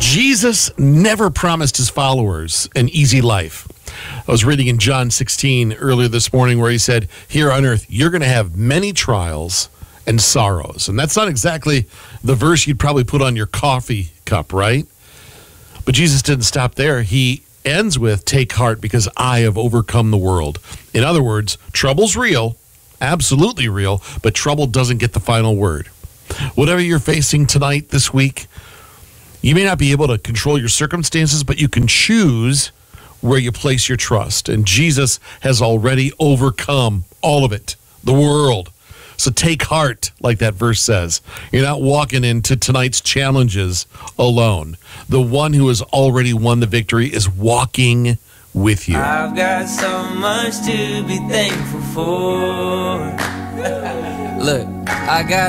Jesus never promised his followers an easy life. I was reading in John 16 earlier this morning where he said, here on earth, you're going to have many trials and sorrows. And that's not exactly the verse you'd probably put on your coffee cup, right? But Jesus didn't stop there. He ends with, take heart because I have overcome the world. In other words, trouble's real, absolutely real, but trouble doesn't get the final word. Whatever you're facing tonight, this week, you may not be able to control your circumstances, but you can choose where you place your trust. And Jesus has already overcome all of it, the world. So take heart, like that verse says. You're not walking into tonight's challenges alone. The one who has already won the victory is walking with you. I've got so much to be thankful for. Look, I got